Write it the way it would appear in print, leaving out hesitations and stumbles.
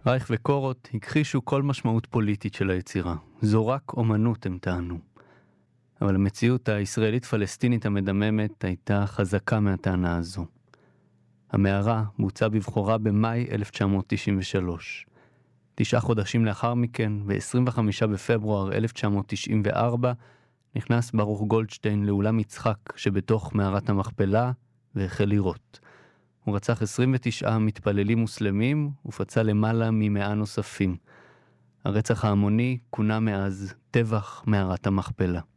רייך וקורות הכחישו כל משמעות פוליטית של היצירה. זו רק אומנות, הם טענו. אבל המציאות הישראלית-פלסטינית המדממת הייתה חזקה מהטענה הזו. המערה בוצעה בבחורה במאי 1993. 9 חודשים לאחר מכן, ב-25 בפברואר 1994, נכנס ברוך גולדשטיין לאולם יצחק שבתוך מערת המכפלה והחל לירות. הוא רצח 29 מתפללים מוסלמים ופצע למעלה מ100 נוספים. הרצח ההמוני כונה מאז טבח מערת המכפלה.